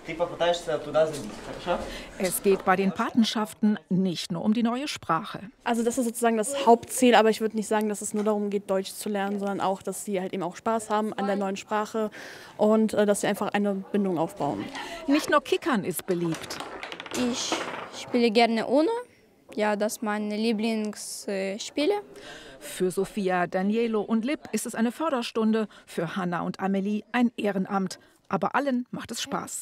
Es geht bei den Patenschaften nicht nur um die neue Sprache. Also das ist sozusagen das Hauptziel, aber ich würde nicht sagen, dass es nur darum geht, Deutsch zu lernen, sondern auch, dass sie halt eben auch Spaß haben an der neuen Sprache und dass sie einfach eine Bindung aufbauen. Nicht nur Kickern ist beliebt. Ich spiele gerne UNO. Ja, das ist meine Lieblingsspiele. Für Sophia, Danielo und Lip ist es eine Förderstunde, für Hanna und Amelie ein Ehrenamt. Aber allen macht es Spaß.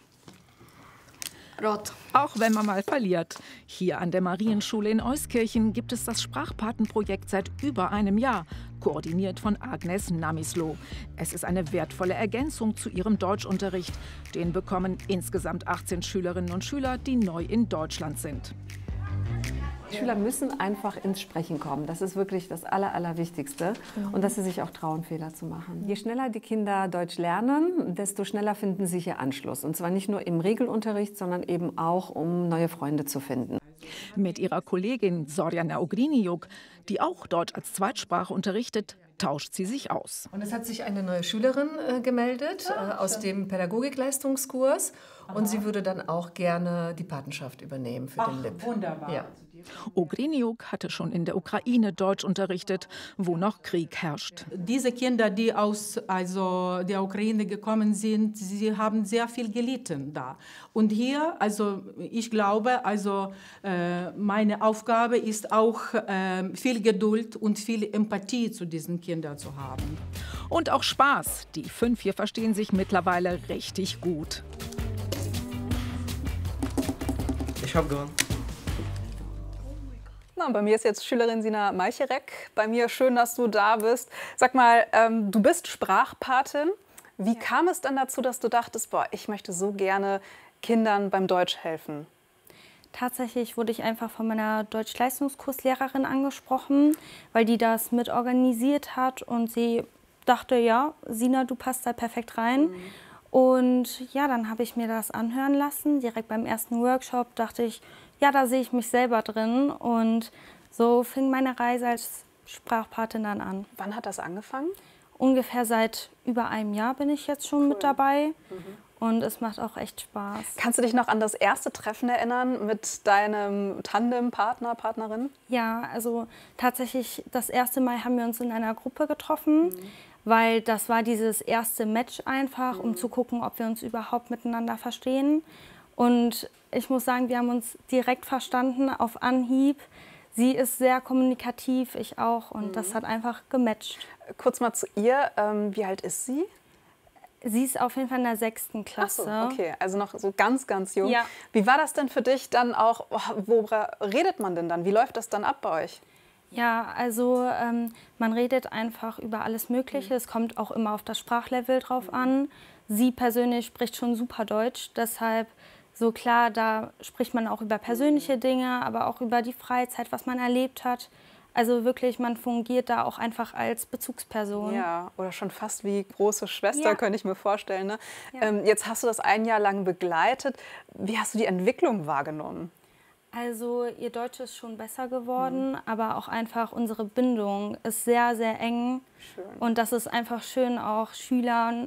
Rot. Auch wenn man mal verliert. Hier an der Marienschule in Euskirchen gibt es das Sprachpatenprojekt seit über einem Jahr, koordiniert von Agnes Namislo. Es ist eine wertvolle Ergänzung zu ihrem Deutschunterricht. Den bekommen insgesamt 18 Schülerinnen und Schüler, die neu in Deutschland sind. Die Schüler müssen einfach ins Sprechen kommen. Das ist wirklich das Allerwichtigste. Und dass sie sich auch trauen, Fehler zu machen. Je schneller die Kinder Deutsch lernen, desto schneller finden sie hier Anschluss. Und zwar nicht nur im Regelunterricht, sondern eben auch, um neue Freunde zu finden. Mit ihrer Kollegin Sorjana Ogriniuk, die auch Deutsch als Zweitsprache unterrichtet, tauscht sie sich aus. Und es hat sich eine neue Schülerin gemeldet aus dem Pädagogikleistungskurs. Und sie würde dann auch gerne die Patenschaft übernehmen für den Lip. Wunderbar. Ja. Ogriniuk hatte schon in der Ukraine Deutsch unterrichtet, wo noch Krieg herrscht. Diese Kinder, die aus der Ukraine gekommen sind, sie haben sehr viel gelitten da. Und hier, ich glaube, meine Aufgabe ist auch, viel Geduld und viel Empathie zu diesen Kindern zu haben. Und auch Spaß. Die 5 hier verstehen sich mittlerweile richtig gut. Ich habe gewonnen. Na, bei mir ist jetzt Schülerin Sina Malcherek. Bei mir schön, dass du da bist. Sag mal, du bist Sprachpatin. Wie kam es dann dazu, dass du dachtest, boah, ich möchte so gerne Kindern beim Deutsch helfen? Tatsächlich wurde ich einfach von meiner Deutsch-Leistungskurslehrerin angesprochen, weil die das mit organisiert hat und sie dachte, ja, Sina, du passt da perfekt rein. Und ja, dann habe ich mir das anhören lassen. Direkt beim ersten Workshop dachte ich, ja, da sehe ich mich selber drin. Und so fing meine Reise als Sprachpatin dann an. Wann hat das angefangen? Ungefähr seit über einem Jahr bin ich jetzt schon mit dabei. Und es macht auch echt Spaß. Kannst du dich noch an das erste Treffen erinnern mit deinem Tandempartner, Partnerin? Ja, also tatsächlich das erste Mal haben wir uns in einer Gruppe getroffen, weil das war dieses erste Match einfach, um zu gucken, ob wir uns überhaupt miteinander verstehen. Und ich muss sagen, wir haben uns direkt verstanden auf Anhieb. Sie ist sehr kommunikativ, ich auch, und das hat einfach gematcht. Kurz mal zu ihr, wie alt ist sie? Sie ist auf jeden Fall in der 6. Klasse. Ach so, okay, also noch so ganz, ganz jung. Ja. Wie war das denn für dich dann auch, worüber redet man denn dann? Wie läuft das dann ab bei euch? Ja, also man redet einfach über alles Mögliche. Es kommt auch immer auf das Sprachlevel drauf an. Sie persönlich spricht schon super Deutsch, deshalb so klar, da spricht man auch über persönliche Dinge, aber auch über die Freizeit, was man erlebt hat. Also wirklich, man fungiert da auch einfach als Bezugsperson. Ja, oder schon fast wie große Schwester, Ja. könnte ich mir vorstellen. Ne? Ja. Jetzt hast du das ein Jahr lang begleitet. Wie hast du die Entwicklung wahrgenommen? Also ihr Deutsch ist schon besser geworden, aber auch einfach unsere Bindung ist sehr, sehr eng. Schön. Und das ist einfach schön, auch Schülern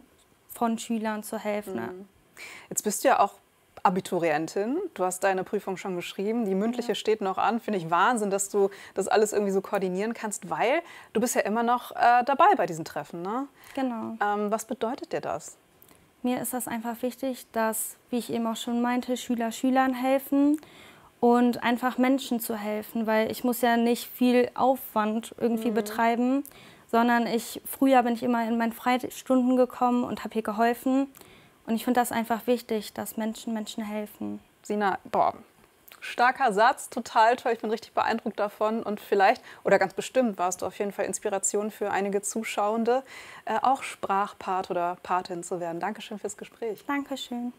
zu helfen. Jetzt bist du ja auch Abiturientin. Du hast deine Prüfung schon geschrieben. Die mündliche steht noch an. Finde ich Wahnsinn, dass du das alles irgendwie so koordinieren kannst, weil du bist ja immer noch dabei bei diesen Treffen. Ne? Genau. Was bedeutet dir das? Mir ist das einfach wichtig, dass, wie ich eben auch schon meinte, Schülern helfen und einfach Menschen zu helfen, weil ich muss ja nicht viel Aufwand irgendwie betreiben, sondern früher bin ich immer in meinen Freistunden gekommen und habe hier geholfen. Und ich finde das einfach wichtig, dass Menschen helfen. Sina, boah, starker Satz, total toll. Ich bin richtig beeindruckt davon. Und vielleicht, oder ganz bestimmt, warst du auf jeden Fall Inspiration für einige Zuschauende, auch Sprachpart oder Patin zu werden. Dankeschön fürs Gespräch. Dankeschön.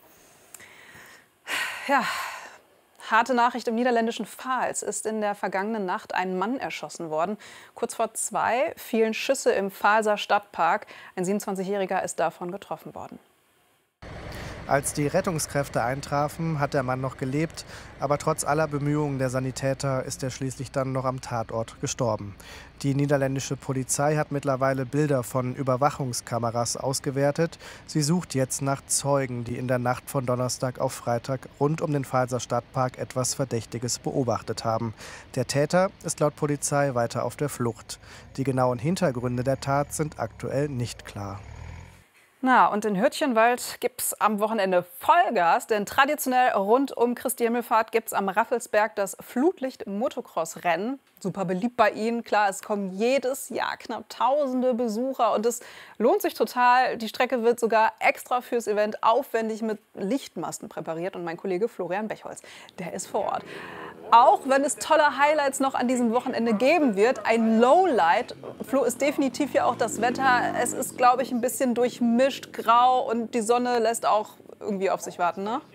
Ja, harte Nachricht im niederländischen Vaals ist in der vergangenen Nacht ein Mann erschossen worden. Kurz vor 2 fielen Schüsse im Vaalser Stadtpark. Ein 27-Jähriger ist davon getroffen worden. Als die Rettungskräfte eintrafen, hat der Mann noch gelebt, aber trotz aller Bemühungen der Sanitäter ist er schließlich dann noch am Tatort gestorben. Die niederländische Polizei hat mittlerweile Bilder von Überwachungskameras ausgewertet. Sie sucht jetzt nach Zeugen, die in der Nacht von Donnerstag auf Freitag rund um den Pfalzer Stadtpark etwas Verdächtiges beobachtet haben. Der Täter ist laut Polizei weiter auf der Flucht. Die genauen Hintergründe der Tat sind aktuell nicht klar. Na, und in Hürtchenwald gibt es am Wochenende Vollgas, denn traditionell rund um Christi Himmelfahrt gibt es am Raffelsberg das Flutlicht-Motocross-Rennen. Super beliebt bei Ihnen, klar, es kommen jedes Jahr knapp tausende Besucher und es lohnt sich total. Die Strecke wird sogar extra fürs Event aufwendig mit Lichtmasten präpariert und mein Kollege Florian Bechholz, der ist vor Ort. Auch wenn es tolle Highlights noch an diesem Wochenende geben wird, ein Lowlight, Flo, ist definitiv ja auch das Wetter. Es ist, glaube ich, ein bisschen durchmischt, grau und die Sonne lässt auch irgendwie auf sich warten, ne?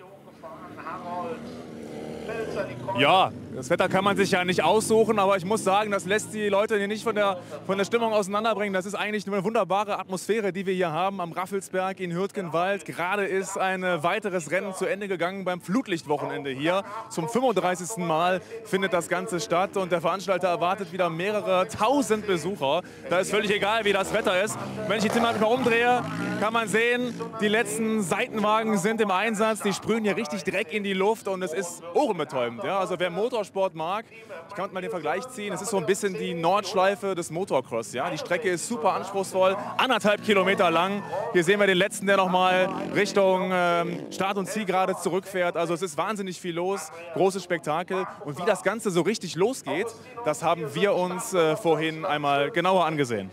Ja, das Wetter kann man sich ja nicht aussuchen, aber ich muss sagen, das lässt die Leute hier nicht von der Stimmung auseinanderbringen. Das ist eigentlich eine wunderbare Atmosphäre, die wir hier haben am Raffelsberg in Hürtgenwald. Gerade ist ein weiteres Rennen zu Ende gegangen beim Flutlichtwochenende hier. Zum 35. Mal findet das Ganze statt und der Veranstalter erwartet wieder mehrere tausend Besucher. Da ist völlig egal, wie das Wetter ist. Wenn ich die Thematik mal umdrehe, kann man sehen, die letzten Seitenwagen sind im Einsatz. Die sprühen hier richtig Dreck in die Luft und es ist ohrenbetäubend. Ja? Also wer Motorsport mag, ich kann mal den Vergleich ziehen, es ist so ein bisschen die Nordschleife des Motocross. Ja? Die Strecke ist super anspruchsvoll, 1,5 Kilometer lang. Hier sehen wir den letzten, der noch mal Richtung Start- und Zielgerade zurückfährt. Also es ist wahnsinnig viel los, großes Spektakel. Und wie das Ganze so richtig losgeht, das haben wir uns vorhin einmal genauer angesehen.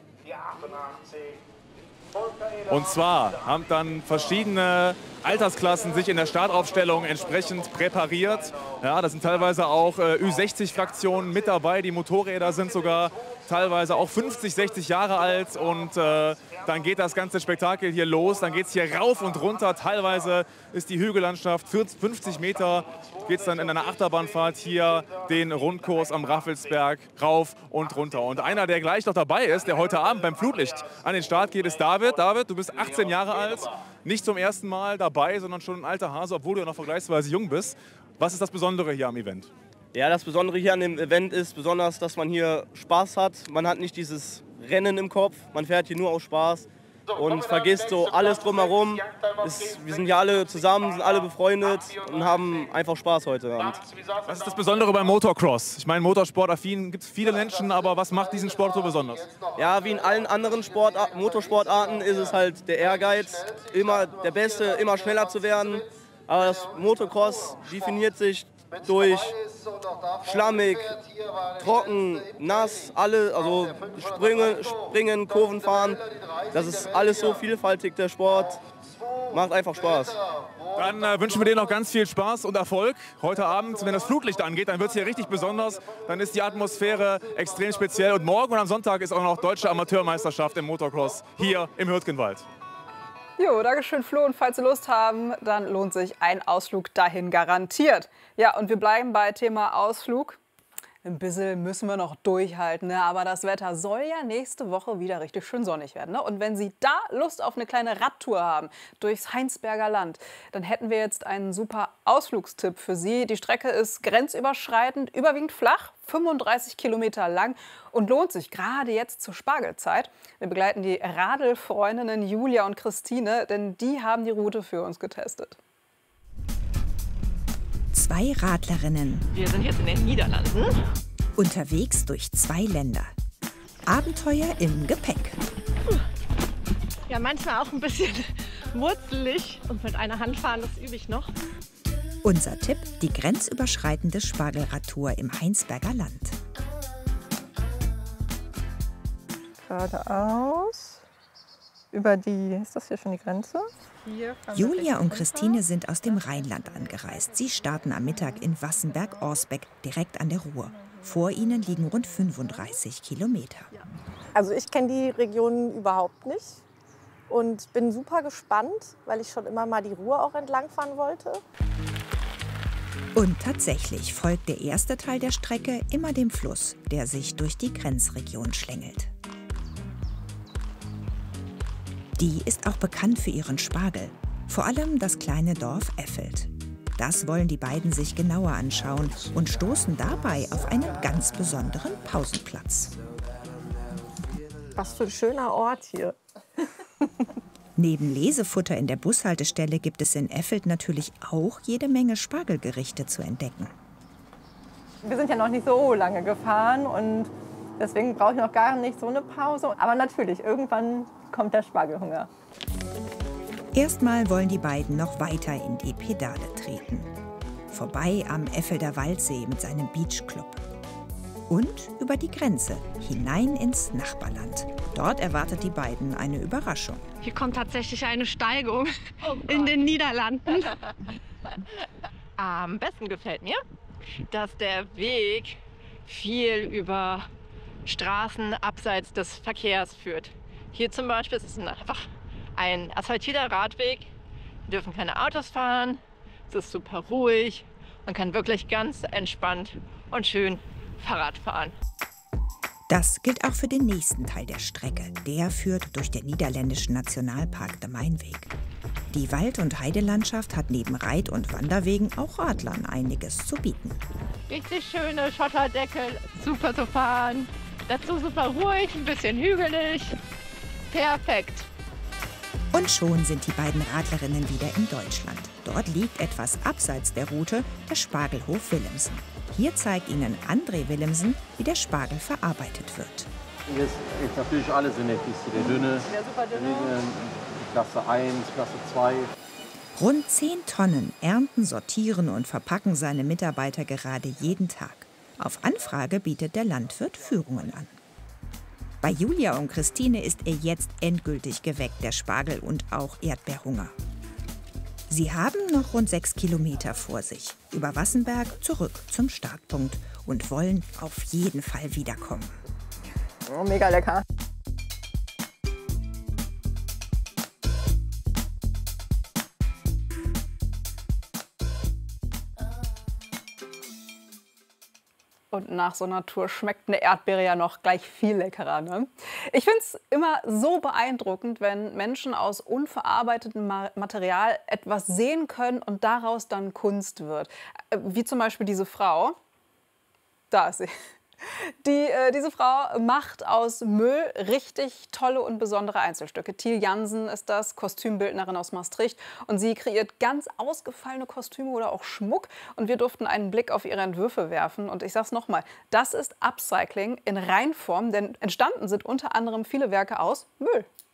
Und zwar haben dann verschiedene Altersklassen sich in der Startaufstellung entsprechend präpariert. Ja, das sind teilweise auch Ü60-Fraktionen mit dabei. Die Motorräder sind sogar teilweise auch 50, 60 Jahre alt. Und dann geht das ganze Spektakel hier los. Dann geht es hier rauf und runter. Teilweise ist die Hügellandschaft 50 Meter. Geht es dann in einer Achterbahnfahrt hier den Rundkurs am Raffelsberg rauf und runter. Und einer, der gleich noch dabei ist, der heute Abend beim Flutlicht an den Start geht, ist David. David, du bist 18 Jahre alt, nicht zum ersten Mal dabei, sondern schon ein alter Hase, obwohl du ja noch vergleichsweise jung bist. Was ist das Besondere hier am Event? Ja, das Besondere hier an dem Event ist besonders, dass man hier Spaß hat. Man hat nicht dieses Rennen im Kopf, man fährt hier nur aus Spaß und vergisst so alles drumherum. Wir sind hier alle zusammen, sind alle befreundet und haben einfach Spaß heute Abend. Was ist das Besondere beim Motocross? Ich meine, motorsportaffin gibt es viele Menschen, aber was macht diesen Sport so besonders? Ja, wie in allen anderen Motorsportarten ist es halt der Ehrgeiz, immer der Beste, immer schneller zu werden. Aber das Motocross definiert sich durch schlammig, trocken, nass, also Springen, Kurven fahren. Das ist alles so vielfältig, der Sport. Macht einfach Spaß. Dann wünschen wir dir noch ganz viel Spaß und Erfolg heute Abend. Wenn das Flutlicht angeht, dann wird es hier richtig besonders. Dann ist die Atmosphäre extrem speziell. Und morgen und am Sonntag ist auch noch Deutsche Amateurmeisterschaft im Motocross hier im Hürtgenwald. Jo, Dankeschön, Flo. Und falls Sie Lust haben, dann lohnt sich ein Ausflug dahin garantiert. Ja, und wir bleiben bei Thema Ausflug. Ein bisschen müssen wir noch durchhalten, ne? Aber das Wetter soll ja nächste Woche wieder richtig schön sonnig werden. Ne? Und wenn Sie da Lust auf eine kleine Radtour haben durchs Heinsberger Land, dann hätten wir jetzt einen super Ausflugstipp für Sie. Die Strecke ist grenzüberschreitend, überwiegend flach, 35 Kilometer lang und lohnt sich gerade jetzt zur Spargelzeit. Wir begleiten die Radelfreundinnen Julia und Christine, denn die haben die Route für uns getestet. Zwei Radlerinnen. Wir sind jetzt in den Niederlanden. Unterwegs durch 2 Länder. Abenteuer im Gepäck. Ja, manchmal auch ein bisschen wurzelig. Und mit einer Hand fahren, das übe ich noch. Unser Tipp, die grenzüberschreitende Spargelradtour im Heinsberger Land. Geradeaus. Über die, ist das hier schon die Grenze? Julia und Christine sind aus dem Rheinland angereist. Sie starten am Mittag in Wassenberg-Orsbeck, direkt an der Ruhr. Vor ihnen liegen rund 35 Kilometer. Also ich kenne die Region überhaupt nicht und bin super gespannt, weil ich schon immer mal die Ruhr auch entlangfahren wollte. Und tatsächlich folgt der erste Teil der Strecke immer dem Fluss, der sich durch die Grenzregion schlängelt. Die ist auch bekannt für ihren Spargel. Vor allem das kleine Dorf Effeld. Das wollen die beiden sich genauer anschauen und stoßen dabei auf einen ganz besonderen Pausenplatz. Was für ein schöner Ort hier. Neben Lesefutter in der Bushaltestelle gibt es in Effeld natürlich auch jede Menge Spargelgerichte zu entdecken. Wir sind ja noch nicht so lange gefahren und deswegen brauche ich noch gar nicht so eine Pause. Aber natürlich, irgendwann kommt der Spargelhunger. Erstmal wollen die beiden noch weiter in die Pedale treten. Vorbei am Effelder Waldsee mit seinem Beachclub. Und über die Grenze, hinein ins Nachbarland. Dort erwartet die beiden eine Überraschung. Hier kommt tatsächlich eine Steigung in den Niederlanden. Am besten gefällt mir, dass der Weg viel über Straßen abseits des Verkehrs führt. Hier zum Beispiel ist es einfach ein asphaltierter Radweg. Wir dürfen keine Autos fahren. Es ist super ruhig. Man kann wirklich ganz entspannt und schön Fahrrad fahren. Das gilt auch für den nächsten Teil der Strecke. Der führt durch den niederländischen Nationalpark de Mainweg. Die Wald- und Heidelandschaft hat neben Reit- und Wanderwegen auch Radlern einiges zu bieten. Richtig schöne Schotterdeckel, super zu fahren. Dazu super ruhig, ein bisschen hügelig. Perfekt. Und schon sind die beiden Radlerinnen wieder in Deutschland. Dort liegt etwas abseits der Route der Spargelhof Willemsen. Hier zeigt Ihnen André Willemsen, wie der Spargel verarbeitet wird. Hier ist natürlich alles in der Kiste. Der dünne, Klasse 1, Klasse 2. Rund 10 Tonnen ernten, sortieren und verpacken seine Mitarbeiter gerade jeden Tag. Auf Anfrage bietet der Landwirt Führungen an. Bei Julia und Christine ist er jetzt endgültig geweckt, der Spargel und auch Erdbeerhunger. Sie haben noch rund 6 Kilometer vor sich, über Wassenberg zurück zum Startpunkt und wollen auf jeden Fall wiederkommen. Oh, mega lecker. Und nach so einer Tour schmeckt eine Erdbeere ja noch gleich viel leckerer. Ne? Ich finde es immer so beeindruckend, wenn Menschen aus unverarbeitetem Material etwas sehen können und daraus dann Kunst wird. Wie zum Beispiel diese Frau. Da ist sie. Diese Frau macht aus Müll richtig tolle und besondere Einzelstücke. Thiel Jansen ist das, Kostümbildnerin aus Maastricht. Und sie kreiert ganz ausgefallene Kostüme oder auch Schmuck. Und wir durften einen Blick auf ihre Entwürfe werfen. Und ich sage es nochmal, das ist Upcycling in Reinform, denn entstanden sind unter anderem viele Werke aus Müll.